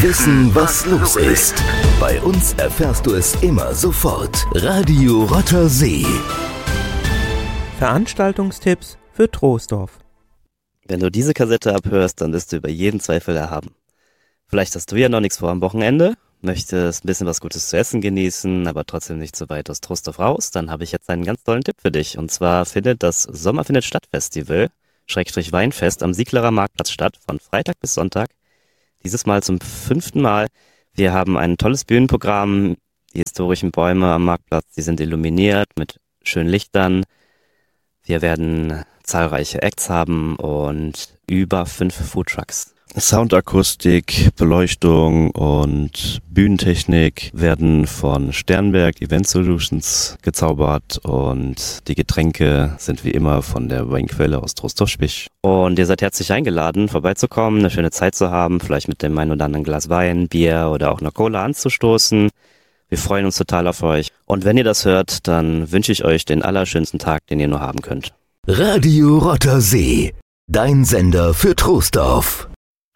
wissen, was los ist. Bei uns erfährst du es immer sofort. Radio Rotter See. Veranstaltungstipps für Troisdorf. Wenn du diese Kassette abhörst, dann bist du über jeden Zweifel erhaben. Vielleicht hast du ja noch nichts vor am Wochenende, möchtest ein bisschen was Gutes zu essen genießen, aber trotzdem nicht so weit aus Troisdorf raus, dann habe ich jetzt einen ganz tollen Tipp für dich. Und zwar findet das Sommer findet statt Festival, Weinfest am Sieglerer Marktplatz statt, von Freitag bis Sonntag. Dieses Mal zum 5. Mal. Wir haben ein tolles Bühnenprogramm, die historischen Bäume am Marktplatz, die sind illuminiert mit schönen Lichtern. Wir werden zahlreiche Acts haben und über 5 Foodtrucks. Soundakustik, Beleuchtung und Bühnentechnik werden von Sternberg Event Solutions gezaubert und die Getränke sind wie immer von der Weinquelle aus Troisdorf-Spich. Und ihr seid herzlich eingeladen, vorbeizukommen, eine schöne Zeit zu haben, vielleicht mit dem einen oder anderen Glas Wein, Bier oder auch einer Cola anzustoßen. Wir freuen uns total auf euch. Und wenn ihr das hört, dann wünsche ich euch den allerschönsten Tag, den ihr nur haben könnt. Radio Rotter See, dein Sender für Troisdorf.